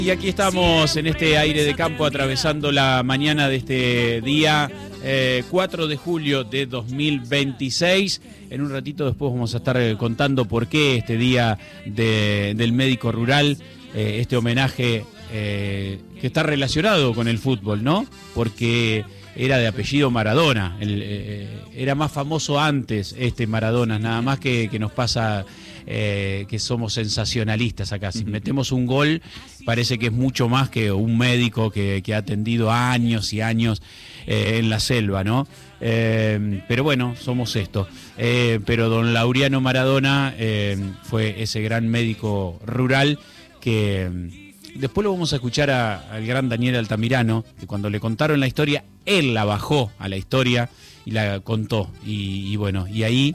Y aquí estamos en este aire de campo atravesando la mañana de este día 4 de julio de 2026. En un ratito después vamos a estar contando por qué este día del médico rural, este homenaje que está relacionado con el fútbol, ¿no? Porque era de apellido Maradona, era más famoso antes este Maradona, nada más que nos pasa que somos sensacionalistas acá. Si metemos un gol, parece que es mucho más que un médico que ha atendido años y años en la selva, ¿no? Pero bueno, somos esto. Pero don Laureano Maradona fue ese gran médico rural que... Después lo vamos a escuchar al gran Daniel Altamirano, que cuando le contaron la historia, él la bajó a la historia y la contó. Y bueno, y ahí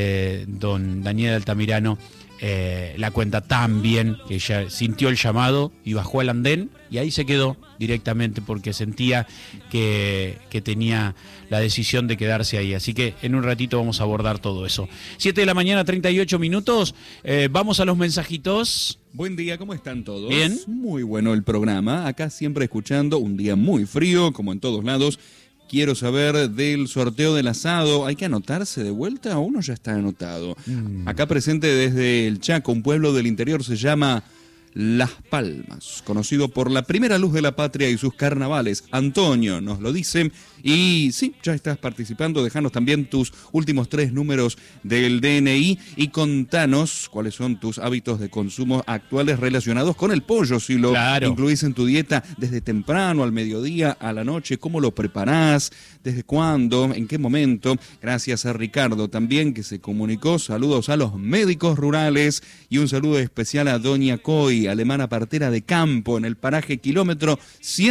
don Daniel Altamirano la cuenta tan bien que ella sintió el llamado y bajó al andén y ahí se quedó directamente porque sentía que tenía la decisión de quedarse ahí. Así que en un ratito vamos a abordar todo eso. 7 de la mañana, 38 minutos. Vamos a los mensajitos. Buen día, ¿cómo están todos? Bien. Muy bueno el programa. Acá siempre escuchando, un día muy frío, como en todos lados. Quiero saber del sorteo del asado. ¿Hay que anotarse de vuelta o uno ya está anotado? Acá presente desde el Chaco, un pueblo del interior, se llama Las Palmas, conocido por la primera luz de la patria y sus carnavales. Antonio nos lo dice. Y sí, ya estás participando. Dejanos también tus últimos 3 números del DNI y contanos cuáles son tus hábitos de consumo actuales relacionados con el pollo. Si lo incluís en tu dieta desde temprano, al mediodía, a la noche, ¿cómo lo preparás? ¿Desde cuándo? ¿En qué momento? Gracias a Ricardo también que se comunicó. Saludos a los médicos rurales y un saludo especial a Doña Coy, alemana partera de campo en el paraje kilómetro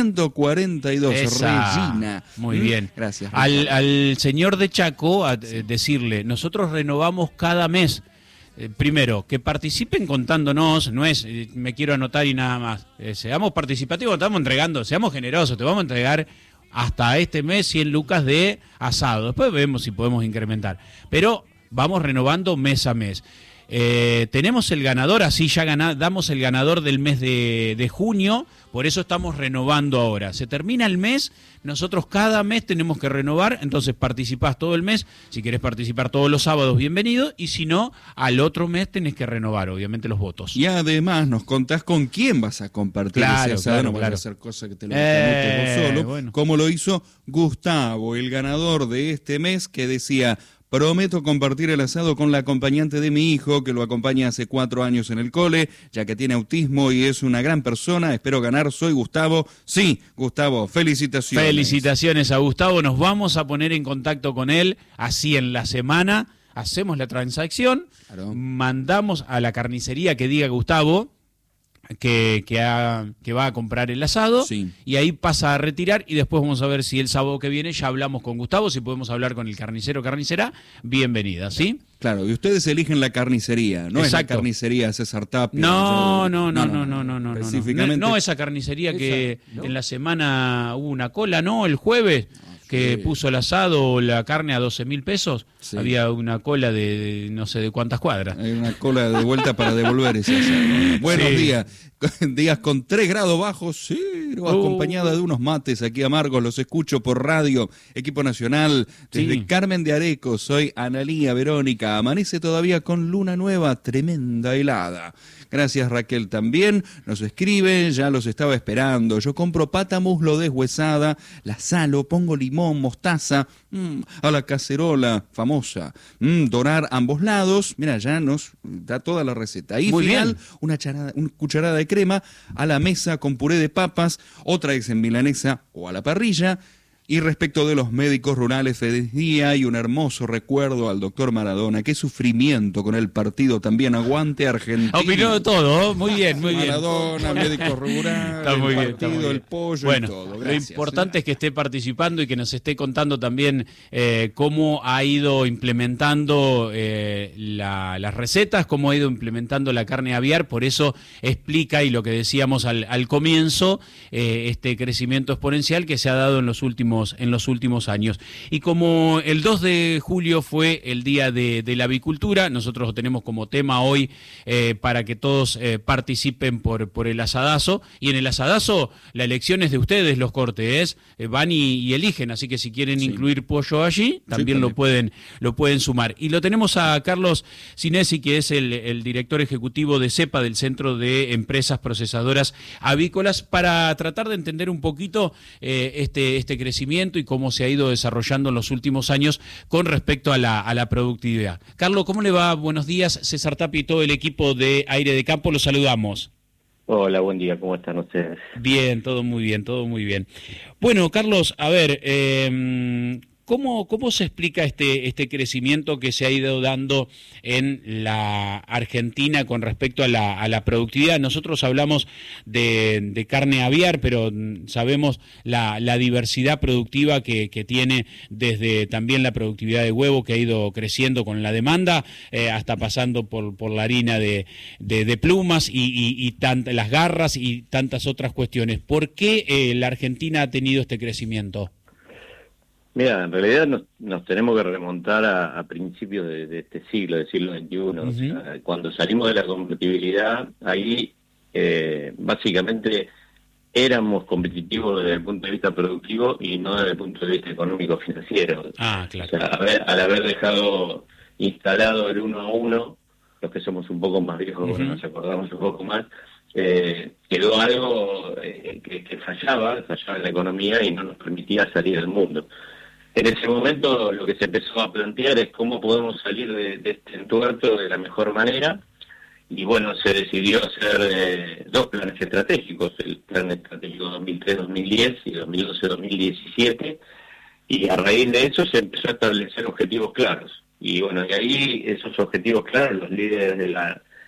142. Esa. Regina. Muy bien. Gracias. Al señor de Chaco, decirle, nosotros renovamos cada mes. Primero, que participen contándonos, no es me quiero anotar y nada más. Seamos participativos, estamos entregando, seamos generosos, te vamos a entregar hasta este mes 100 lucas de asado. Después vemos si podemos incrementar. Pero vamos renovando mes a mes. Tenemos el ganador, así ya damos el ganador del mes de junio, por eso estamos renovando ahora. Se termina el mes, nosotros cada mes tenemos que renovar, entonces participás todo el mes. Si querés participar todos los sábados, bienvenido, y si no, al otro mes tenés que renovar, obviamente, los votos. Y además nos contás con quién vas a compartir ese asado, no vas a hacer cosas que te lo anotes vos solo, bueno. Como lo hizo Gustavo, el ganador de este mes, que decía: prometo compartir el asado con la acompañante de mi hijo, que lo acompaña hace 4 años en el cole, ya que tiene autismo y es una gran persona. Espero ganar, soy Gustavo. Sí, Gustavo, felicitaciones. Felicitaciones a Gustavo, nos vamos a poner en contacto con él, así en la semana, hacemos la transacción, mandamos a la carnicería que diga Gustavo, que va a comprar el asado, y ahí pasa a retirar y después vamos a ver si el sábado que viene ya hablamos con Gustavo, si podemos hablar con el carnicero o carnicera, bienvenida, ¿sí? Claro, y ustedes eligen la carnicería, no es la carnicería César Tapia. No, específicamente. No esa carnicería que en la semana hubo una cola, ¿no? El jueves. Que puso el asado o la carne a 12.000 pesos, había una cola de no sé de cuántas cuadras. Hay una cola de vuelta para devolver ese asado. Buenos días. Días con 3 grados bajos, acompañada de unos mates aquí amargos, los escucho por radio, equipo nacional, desde Carmen de Areco, soy Analía Verónica, amanece todavía con luna nueva, tremenda helada. Gracias Raquel también, nos escribe, ya los estaba esperando, yo compro pata muslo deshuesada, la salo, pongo limón, mostaza, a la cacerola famosa, dorar ambos lados, mira, ya nos da toda la receta. Y final, una cucharada de crema a la mesa con puré de papas, otra es en milanesa o a la parrilla. Y respecto de los médicos rurales, feliz día y un hermoso recuerdo al doctor Maradona. Qué sufrimiento con el partido también. Aguante Argentina. Opinó de todo, muy bien, muy bien. Médicos rurales, está muy el partido, bien, el pollo, bueno, y todo. Gracias, lo importante es que esté participando y que nos esté contando también cómo ha ido implementando las recetas, cómo ha ido implementando la carne aviar. Por eso explica, y lo que decíamos al comienzo, este crecimiento exponencial que se ha dado en los últimos en los últimos años. Y como el 2 de julio fue el Día de la Avicultura, nosotros lo tenemos como tema hoy para que todos participen por el asadazo. Y en el asadazo la elección es de ustedes, los cortes, van y eligen, así que si quieren incluir pollo allí, también lo pueden sumar. Y lo tenemos a Carlos Sinesi, que es el director ejecutivo de CEPA, del Centro de Empresas Procesadoras Avícolas, para tratar de entender un poquito este crecimiento y cómo se ha ido desarrollando en los últimos años con respecto a la productividad. Carlos, ¿cómo le va? Buenos días. César Tapia y todo el equipo de Aire de Campo, los saludamos. Hola, buen día, ¿cómo están ustedes? Bien, todo muy bien, todo muy bien. Bueno, Carlos, a ver, ¿cómo se explica este crecimiento que se ha ido dando en la Argentina con respecto a la productividad? Nosotros hablamos de carne aviar, pero sabemos la diversidad productiva que tiene, desde también la productividad de huevo, que ha ido creciendo con la demanda, hasta pasando por la harina de plumas y las garras y tantas otras cuestiones. ¿Por qué la Argentina ha tenido este crecimiento? Mira, en realidad nos tenemos que remontar a principios de este siglo, del siglo XXI. O sea, cuando salimos de la competitividad, ahí básicamente éramos competitivos desde el punto de vista productivo y no desde el punto de vista económico-financiero. Claro. O sea, al haber dejado instalado el 1 a 1, los que somos un poco más viejos, nos acordamos un poco más, quedó algo que fallaba en la economía y no nos permitía salir del mundo. En ese momento lo que se empezó a plantear es cómo podemos salir de este entuerto de la mejor manera, y bueno, se decidió hacer dos planes estratégicos, el plan estratégico 2003-2010 y 2012-2017, y a raíz de eso se empezó a establecer objetivos claros. Y bueno, y ahí esos objetivos claros, los líderes de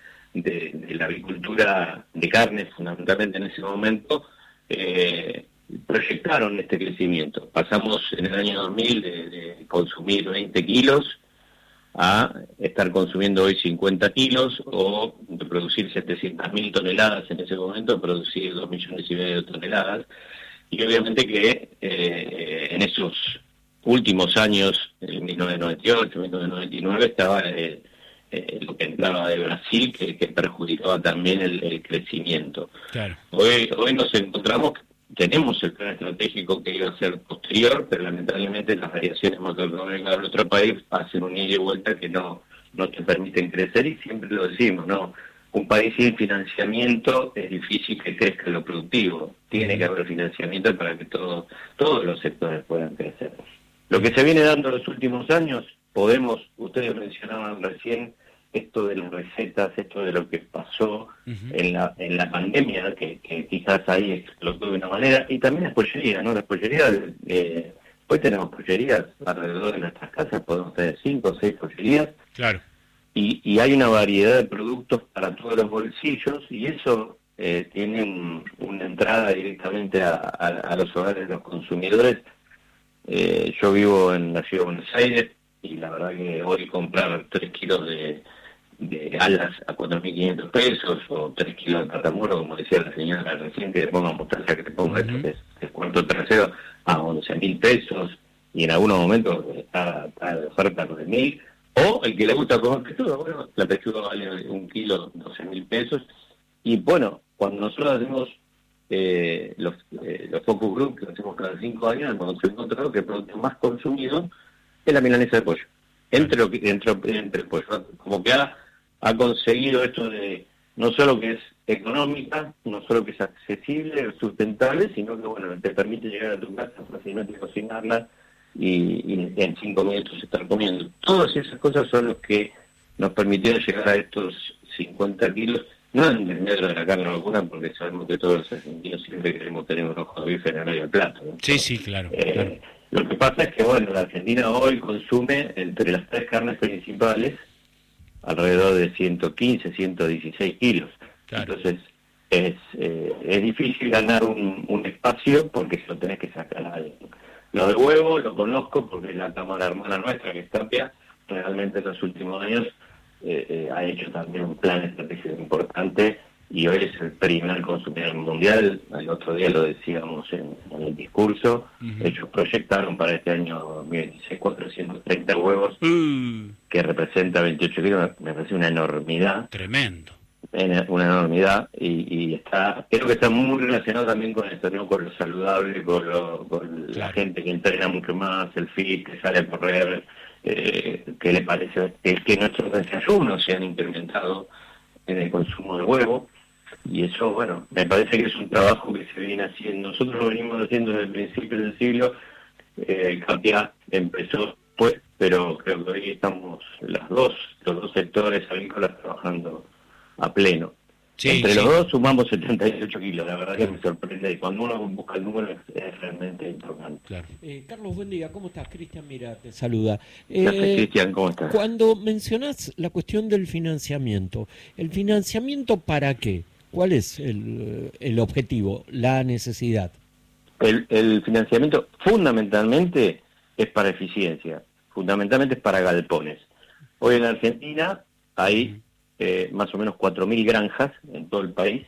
la avicultura de carne, fundamentalmente en ese momento, proyectaron este crecimiento. Pasamos en el año 2000 de consumir 20 kilos a estar consumiendo hoy 50 kilos, o de producir 700.000 toneladas en ese momento, producir 2,5 millones de toneladas. Y obviamente que en esos últimos años, en 1998, 1999, estaba lo que entraba de Brasil, que perjudicaba también el crecimiento. Claro. Hoy nos encontramos, tenemos el plan estratégico que iba a ser posterior, pero lamentablemente las variaciones macroeconómicas de nuestro país hacen un ida y vuelta que no te permiten crecer, y siempre lo decimos, ¿no? Un país sin financiamiento es difícil que crezca lo productivo. Tiene que haber financiamiento para que todos los sectores puedan crecer. Lo que se viene dando en los últimos años, ustedes mencionaban recién esto de las recetas, esto de lo que pasó en la pandemia, que quizás ahí explotó de una manera, y también las pollerías, ¿no? Las pollerías, hoy tenemos pollerías alrededor de nuestras casas, podemos tener 5 o 6 pollerías, Claro. y hay una variedad de productos para todos los bolsillos, y eso tiene una entrada directamente a los hogares de los consumidores. Yo vivo en la ciudad de Buenos Aires, y la verdad que hoy comprar 3 kilos de alas a 4.500 pesos, o 3 kilos de patamuro, como decía la señora recién, que le ponga mostaza, que te ponga el cuarto trasero a 11.000 pesos, y en algunos momentos está de oferta 9.000, o el que le gusta comer pechuga, bueno, la pechuga vale 1 kilo 12.000 pesos, y bueno, cuando nosotros hacemos los focus group, que hacemos cada 5 años, hemos encontrado que el producto más consumido es la milanesa de pollo, entre el pollo, como que ha conseguido esto de no solo que es económica, no solo que es accesible, sustentable, sino que bueno, te permite llegar a tu casa fácilmente, cocinarla y en 5 minutos estar comiendo. Todas esas cosas son los que nos permitieron llegar a estos 50 kilos, no en el medio de la carne vacuna, porque sabemos que todos los argentinos siempre queremos tener un ojo de bife en el medio del plato, ¿no? Sí, claro. Lo que pasa es que, bueno, la Argentina hoy consume entre las 3 carnes principales alrededor de 115, 116 kilos. Claro. Entonces, es difícil ganar un espacio porque lo tenés que sacar a alguien. Lo del huevo lo conozco porque la cámara hermana nuestra, que es Tapia, realmente en los últimos años ha hecho también un plan estratégico importante y hoy es el primer consumidor mundial. El otro día lo decíamos en el discurso. Ellos proyectaron para este año 2026 430 huevos, que representa 28 kilos, me parece una enormidad. Tremendo. Una enormidad, y creo que está muy relacionado también con esto, ¿no? Con lo saludable, con la gente que entrena mucho más, el fit, que sale a correr, que le parece que nuestros desayunos se han incrementado en el consumo de huevo. Y eso, bueno, me parece que es un trabajo que se viene haciendo. Nosotros lo venimos haciendo desde el principio del siglo. Capia empezó pues, pero creo que hoy estamos los dos sectores agrícolas trabajando a pleno. Sí, Entre sí. los dos sumamos 78 kilos, la verdad que me sorprende. Y cuando uno busca el número es realmente importante. Claro. Carlos, buen día. ¿Cómo estás? Cristian, mira, te saluda. Gracias, Cristian, ¿cómo estás? Cuando mencionás la cuestión del financiamiento, ¿el financiamiento para qué? ¿Cuál es el objetivo, la necesidad? El financiamiento fundamentalmente es para eficiencia, fundamentalmente es para galpones. Hoy en Argentina hay más o menos 4.000 granjas en todo el país,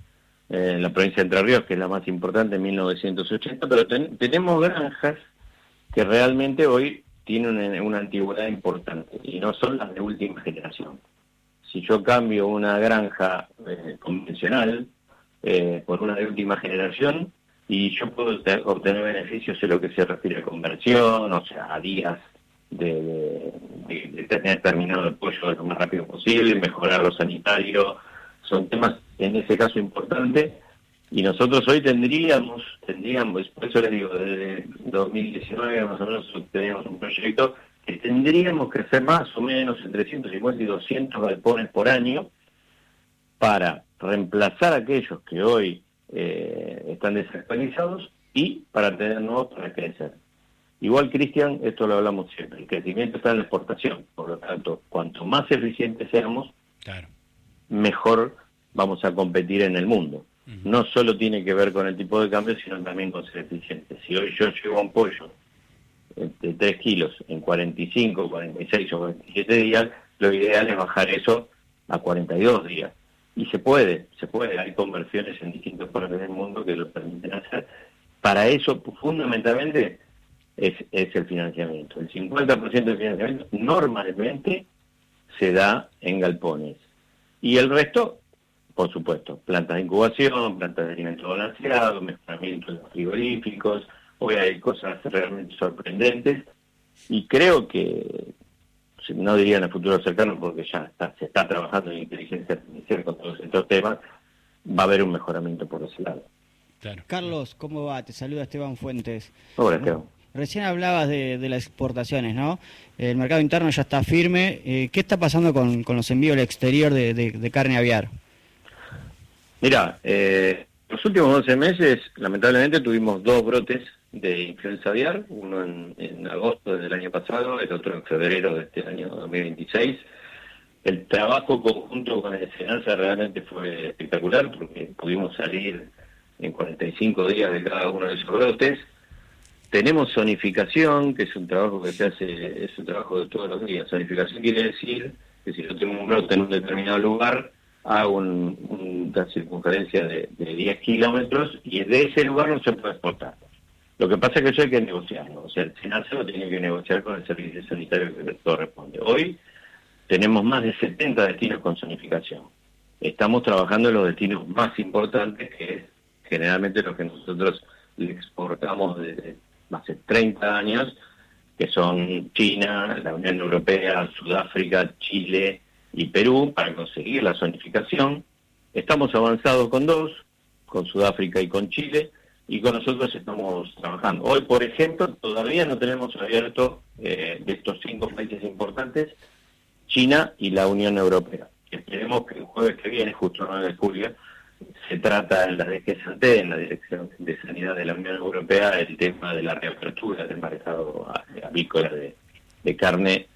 en la provincia de Entre Ríos, que es la más importante, en 1980, pero tenemos granjas que realmente hoy tienen una antigüedad importante y no son las de última generación. Si yo cambio una granja convencional por una de última generación, y yo puedo obtener beneficios en lo que se refiere a conversión, o sea, a días de tener terminado el pollo lo más rápido posible, mejorar lo sanitario, son temas en ese caso importantes, y nosotros hoy tendríamos, por eso les digo, desde 2019 más o menos teníamos un proyecto que tendríamos que hacer más o menos entre 150 y 200 galpones por año para reemplazar aquellos que hoy están desactualizados y para tener nuevos para crecer. Igual, Cristian, esto lo hablamos siempre, el crecimiento está en la exportación, por lo tanto, cuanto más eficientes seamos, Claro. mejor vamos a competir en el mundo. No solo tiene que ver con el tipo de cambio, sino también con ser eficientes. Si hoy yo llevo un pollo de 3 kilos en 45, 46 o 47 días, lo ideal es bajar eso a 42 días. Y se puede, hay conversiones en distintos partes del mundo que lo permiten hacer. Para eso, fundamentalmente, es el financiamiento. El 50% del financiamiento normalmente se da en galpones. Y el resto, por supuesto, plantas de incubación, plantas de alimento balanceado, mejoramiento de los frigoríficos. Hoy hay cosas realmente sorprendentes y creo que, no diría en el futuro cercano porque ya se está trabajando en inteligencia artificial con todos estos temas, va a haber un mejoramiento por ese lado. Claro. Carlos, ¿cómo va? Te saluda Esteban Fuentes. Hola, Esteban. Recién hablabas de las exportaciones, ¿no? El mercado interno ya está firme. ¿Qué está pasando con los envíos al exterior de carne aviar? Mira, los últimos 12 meses, lamentablemente, tuvimos 2 brotes de influenza aviar, uno en agosto del año pasado, el otro en febrero de este año 2026. El trabajo conjunto con el SENASA realmente fue espectacular porque pudimos salir en 45 días de cada uno de esos brotes. Tenemos zonificación, que es un trabajo que se hace, es un trabajo de todos los días. Zonificación quiere decir que si yo tengo un brote en un determinado lugar, hago una circunferencia de 10 kilómetros y de ese lugar no se puede exportar. Lo que pasa es que eso hay que negociarlo. O sea, el SENASA lo tiene que negociar con el servicio sanitario que corresponde. Hoy tenemos más de 70 destinos con zonificación. Estamos trabajando en los destinos más importantes, que es generalmente lo que nosotros le exportamos desde hace 30 años, que son China, la Unión Europea, Sudáfrica, Chile y Perú, para conseguir la zonificación. Estamos avanzados con 2, con Sudáfrica y con Chile, y con nosotros estamos trabajando. Hoy, por ejemplo, todavía no tenemos abierto de estos 5 países importantes, China y la Unión Europea. Esperemos que el jueves que viene, justo el 9 de julio, se trata en la DGSANT, en la Dirección de Sanidad de la Unión Europea, el tema de la reapertura del mercado avícola de carne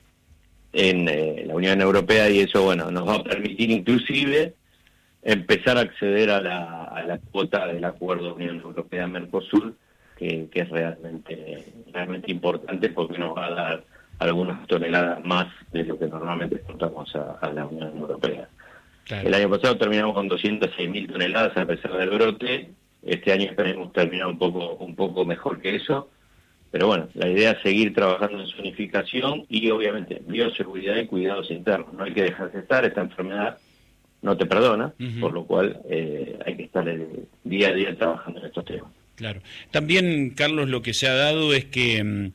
en la Unión Europea, y eso, bueno, nos va a permitir inclusive empezar a acceder a la cuota del acuerdo Unión Europea-Mercosur, que es realmente importante porque nos va a dar algunas toneladas más de lo que normalmente exportamos a la Unión Europea. Claro. El año pasado terminamos con 206.000 toneladas a pesar del brote. Este año esperemos terminar un poco mejor que eso. Pero bueno, la idea es seguir trabajando en zonificación y obviamente bioseguridad y cuidados internos. No hay que dejarse estar, esta enfermedad no te perdona, por lo cual hay que estar día a día trabajando en estos temas. Claro. También, Carlos, lo que se ha dado es que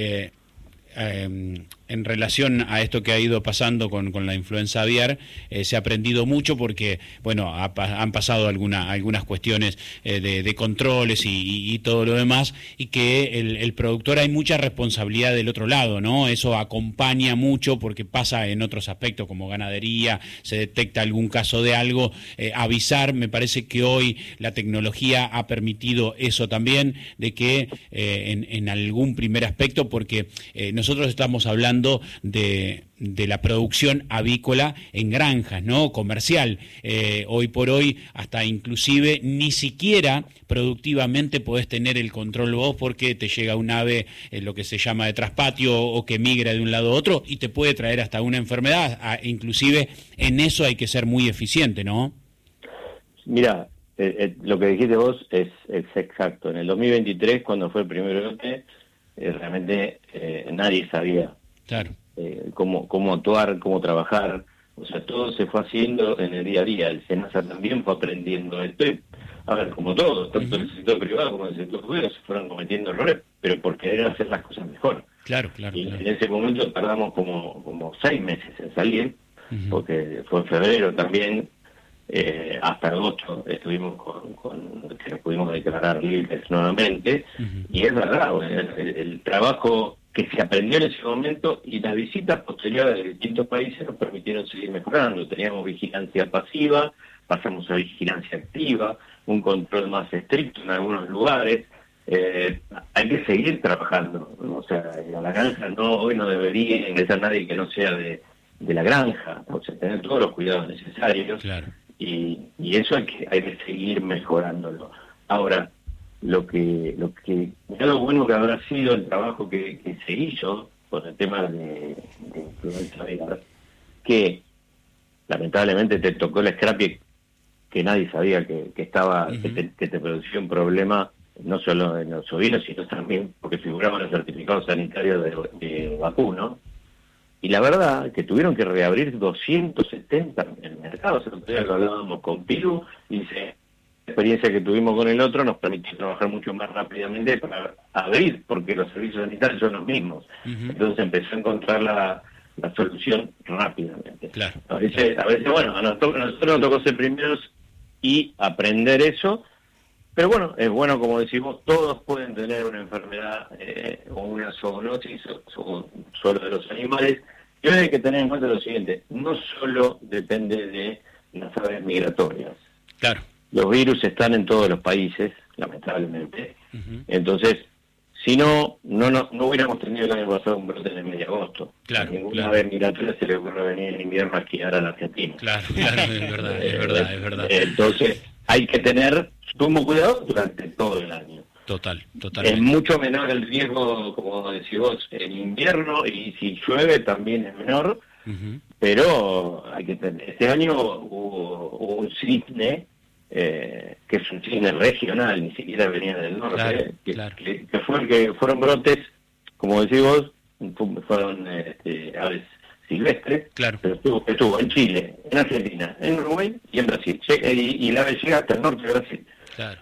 en relación a esto que ha ido pasando con la influenza aviar, se ha aprendido mucho porque, bueno, han pasado algunas cuestiones de controles y todo lo demás, y que el productor hay mucha responsabilidad del otro lado, ¿no? Eso acompaña mucho porque pasa en otros aspectos como ganadería, se detecta algún caso de algo, avisar. Me parece que hoy la tecnología ha permitido eso también, de que en algún primer aspecto, porque nosotros estamos hablando de la producción avícola en granjas, ¿no? Comercial. Hoy por hoy, hasta inclusive, ni siquiera productivamente podés tener el control vos porque te llega un ave, lo que se llama de traspatio, o que migra de un lado a otro y te puede traer hasta una enfermedad. Inclusive en eso hay que ser muy eficiente, ¿no? Mira, lo que dijiste vos es exacto. En el 2023, cuando fue el primer brote, realmente nadie sabía. Claro. Cómo actuar, cómo trabajar, o sea, todo se fue haciendo en el día a día. El SENASA también fue aprendiendo esto. A ver, como todo, tanto en el sector privado como en el sector público se fueron cometiendo errores, pero por querer hacer las cosas mejor. Claro. Y en ese momento tardamos como 6 meses en salir, porque fue en febrero también, hasta agosto estuvimos que nos pudimos declarar libres nuevamente, y es verdad, el trabajo que se aprendió en ese momento y las visitas posteriores de distintos países nos permitieron seguir mejorando. Teníamos vigilancia pasiva, pasamos a vigilancia activa, un control más estricto en algunos lugares. Hay que seguir trabajando, ¿no? O sea, a la granja hoy no debería ingresar nadie que no sea de la granja, o sea, tener todos los cuidados necesarios. Claro. Y eso hay que seguir mejorándolo. Ahora, lo bueno que habrá sido el trabajo que se hizo con el tema de influenza aviar, que lamentablemente te tocó el scrapie que nadie sabía que estaba, que te producía un problema, no solo en los ovinos, sino también porque figuraban los certificados sanitarios de vacuno. Y la verdad que tuvieron que reabrir 270 en el mercado. El otro día lo hablábamos con Piru y dice, la experiencia que tuvimos con el otro nos permitió trabajar mucho más rápidamente para abrir, porque los servicios sanitarios son los mismos. Entonces empezó a encontrar la solución rápidamente. Claro. A veces bueno, a nosotros nos tocó ser primeros y aprender eso, pero bueno, es bueno, como decimos, todos pueden tener una enfermedad o una zoonosis solo de los animales. Y hoy hay que tener en cuenta lo siguiente, no solo depende de las aves migratorias. Claro. Los virus están en todos los países, lamentablemente. Entonces, si no hubiéramos tenido el año pasado un brote en el mes de agosto. Claro, Ninguna ave migratoria se le ocurre venir en invierno a esquiar a la Argentina. Claro, es verdad. Entonces, hay que tener sumo cuidado durante todo el año. Totalmente. Es mucho menor el riesgo, como decís vos, en invierno, y si llueve también es menor, pero hay que tener. Este año hubo un cisne, que es un cisne regional, ni siquiera venía del norte, que fueron brotes, como decís vos, fueron aves silvestres, pero estuvo en Chile, en Argentina, en Uruguay y en Brasil, y la ave llega hasta el norte de Brasil. Claro.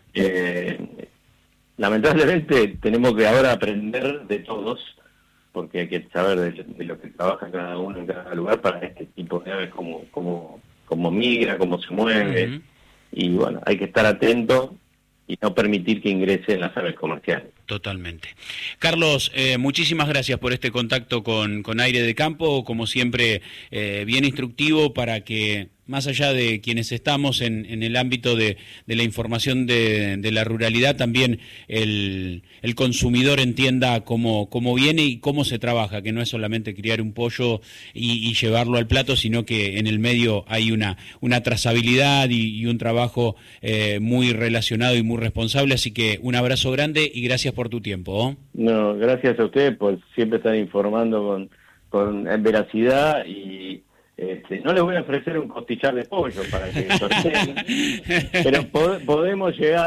Lamentablemente tenemos que ahora aprender de todos, porque hay que saber de lo que trabaja cada uno en cada lugar para este tipo de aves, cómo migra, cómo se mueve, y bueno, hay que estar atento y no permitir que ingresen las aves comerciales. Totalmente. Carlos, muchísimas gracias por este contacto con Aire de Campo, como siempre bien instructivo para que, más allá de quienes estamos en el ámbito de la información de la ruralidad, también el consumidor entienda cómo viene y cómo se trabaja, que no es solamente criar un pollo y llevarlo al plato, sino que en el medio hay una trazabilidad y un trabajo muy relacionado y muy responsable. Así que un abrazo grande y gracias por tu tiempo. No, gracias a ustedes por siempre estar informando con veracidad y no les voy a ofrecer un costillar de pollo para que sorteen, pero podemos llegar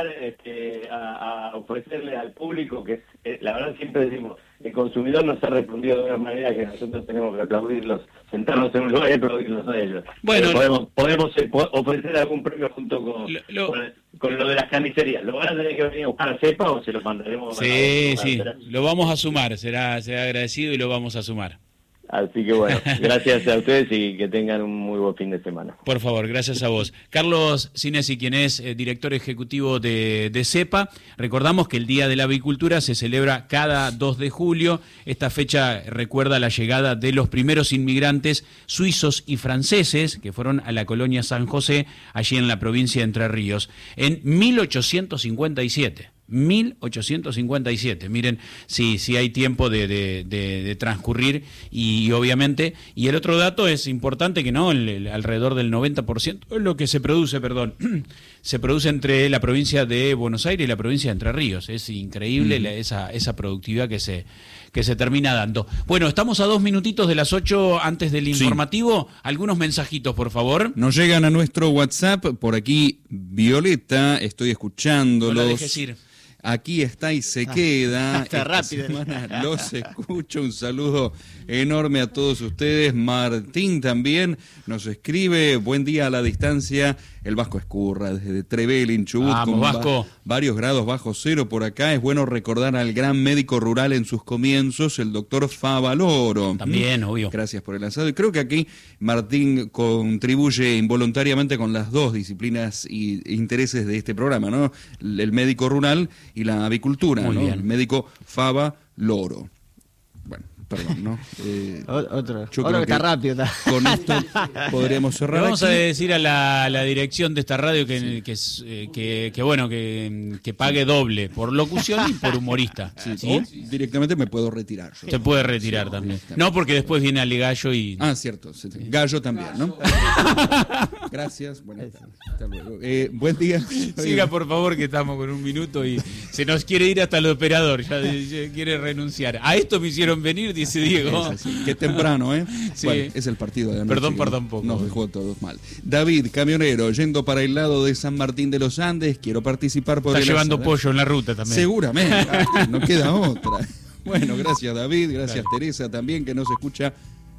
a ofrecerle al público que, la verdad siempre decimos, el consumidor nos ha respondido de una manera que nosotros tenemos que aplaudirlos, sentarnos en un lugar y aplaudirlos a ellos. Bueno, podemos ofrecer algún premio junto con lo de las carnicerías. ¿Lo van a tener que venir a buscar a Cepa o se los mandaremos? Sí, lo vamos a sumar, será agradecido y lo vamos a sumar. Así que bueno, gracias a ustedes y que tengan un muy buen fin de semana. Por favor, gracias a vos. Carlos Sinesi, quien es director ejecutivo de CEPA, recordamos que el Día de la Avicultura se celebra cada 2 de julio. Esta fecha recuerda la llegada de los primeros inmigrantes suizos y franceses que fueron a la colonia San José, allí en la provincia de Entre Ríos, en 1857. 1857, miren si hay tiempo de transcurrir y obviamente, y el otro dato es importante que no, alrededor del 90% es lo que se produce, se produce entre la provincia de Buenos Aires y la provincia de Entre Ríos, es increíble esa productividad que se termina dando. Bueno, estamos a 2 minutitos de las 8 antes del informativo, algunos mensajitos por favor. Nos llegan a nuestro WhatsApp, por aquí Violeta, estoy escuchándolos. No la dejes ir. Aquí está y se queda. Está rápido. Los escucho. Un saludo enorme a todos ustedes. Martín también nos escribe. Buen día a la distancia. El Vasco Escurra desde Trevelin, Chubut. Vamos, Vasco. Varios grados bajo cero por acá. Es bueno recordar al gran médico rural en sus comienzos, el doctor Favaloro. También, obvio. Gracias por el asado. Y creo que aquí Martín contribuye involuntariamente con las dos disciplinas e intereses de este programa, ¿no? El médico rural y la avicultura, muy ¿no? bien. El médico Favaloro. Bueno, perdón, ¿no? Otro yo que creo está rápido. Con esto podríamos cerrar. Le vamos aquí. a decir a la dirección de esta radio que pague doble por locución y por humorista. ¿Sí? O directamente me puedo retirar. Yo. Se puede retirar también. No, porque después viene Alegallo y... Ah, cierto. Gallo también, ¿no? Gracias. Bueno, hasta luego. Buen día. Siga, por favor, que estamos con 1 minuto y se nos quiere ir hasta el operador. Ya quiere renunciar. A esto me hicieron venir, dice Diego. Qué temprano, ¿eh? Sí. Bueno, es el partido de anoche. Perdón poco. Nos dejó todos mal. David, camionero, yendo para el lado de San Martín de los Andes, quiero participar por Está el llevando asado. pollo en la ruta también. Seguramente, no queda otra. Bueno, gracias David, gracias Teresa también que nos escucha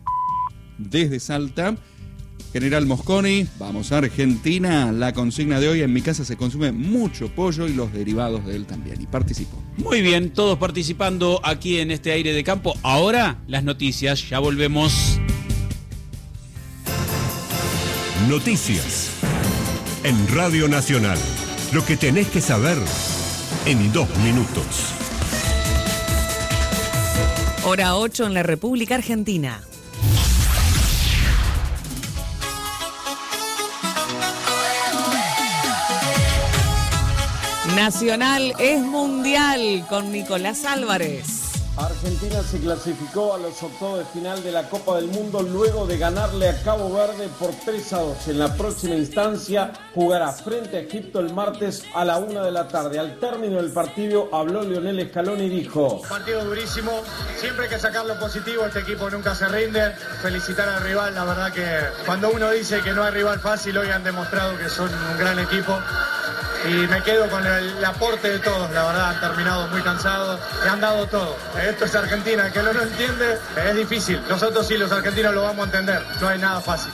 desde Salta. General Mosconi, vamos a Argentina. La consigna de hoy: en mi casa se consume mucho pollo y los derivados de él también. Y participo. Muy bien, todos participando aquí en este aire de campo. Ahora las noticias, ya volvemos. Noticias en Radio Nacional. Lo que tenés que saber en 2 minutos. Hora 8 en la República Argentina. Nacional es mundial con Nicolás Álvarez. Argentina se clasificó a los octavos de final de la Copa del Mundo luego de ganarle a Cabo Verde por 3-2. En la próxima instancia jugará frente a Egipto el martes a la 1 de la tarde. Al término del partido habló Lionel Scaloni y dijo: partido durísimo, siempre hay que sacar lo positivo, este equipo nunca se rinde. Felicitar al rival, la verdad que cuando uno dice que no hay rival fácil, hoy han demostrado que son un gran equipo. Y me quedo con el aporte de todos, la verdad, han terminado muy cansados y han dado todo. Esto es Argentina, el que no lo entiende es difícil. Nosotros sí, los argentinos lo vamos a entender, no hay nada fácil.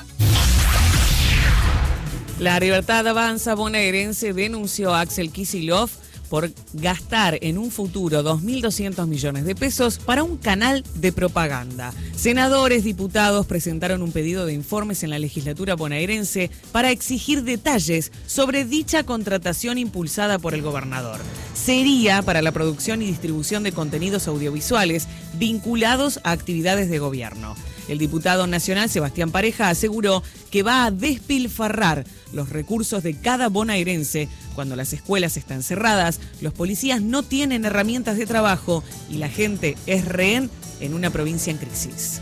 La Libertad Avanza bonaerense denunció a Axel Kicillof por gastar en un futuro 2.200 millones de pesos para un canal de propaganda. Senadores, diputados presentaron un pedido de informes en la legislatura bonaerense para exigir detalles sobre dicha contratación impulsada por el gobernador. Sería para la producción y distribución de contenidos audiovisuales vinculados a actividades de gobierno. El diputado nacional Sebastián Pareja aseguró que va a despilfarrar los recursos de cada bonaerense cuando las escuelas están cerradas, los policías no tienen herramientas de trabajo y la gente es rehén en una provincia en crisis.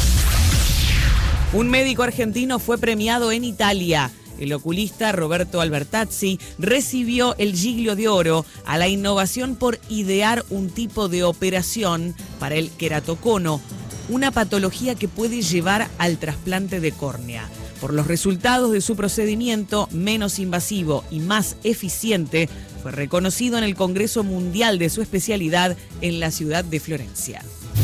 Un médico argentino fue premiado en Italia. El oculista Roberto Albertazzi recibió el Giglio de Oro a la innovación por idear un tipo de operación para el queratocono una patología que puede llevar al trasplante de córnea. Por los resultados de su procedimiento menos invasivo y más eficiente, fue reconocido en el Congreso Mundial de su especialidad en la ciudad de Florencia.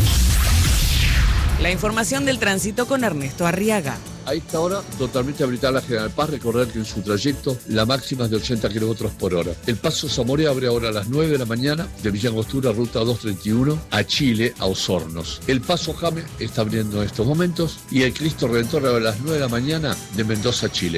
La información del tránsito con Ernesto Arriaga. A esta hora, totalmente habilitada la General Paz, recordar que en su trayecto la máxima es de 80 km/h. El paso Zamora abre ahora a las 9 de la mañana de Villa Angostura, ruta 231, a Chile, a Osornos. El paso Jame está abriendo en estos momentos y el Cristo Redentor abre a las 9 de la mañana de Mendoza, Chile.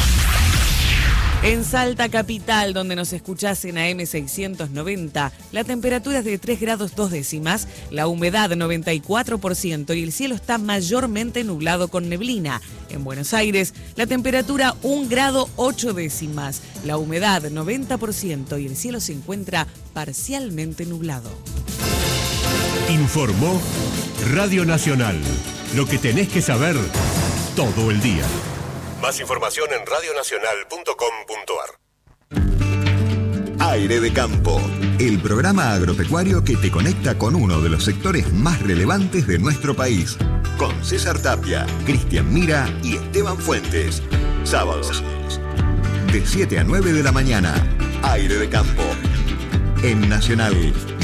En Salta Capital, donde nos escuchás en AM 690, la temperatura es de 3 grados 2 décimas, la humedad 94% y el cielo está mayormente nublado con neblina. En Buenos Aires, la temperatura 1 grado 8 décimas, la humedad 90% y el cielo se encuentra parcialmente nublado. Informó Radio Nacional. Lo que tenés que saber todo el día. Más información en radionacional.com.ar. Aire de Campo, el programa agropecuario que te conecta con uno de los sectores más relevantes de nuestro país. Con César Tapia, Cristian Mira y Esteban Fuentes. Sábados, de 7 a 9 de la mañana. Aire de Campo. En Nacional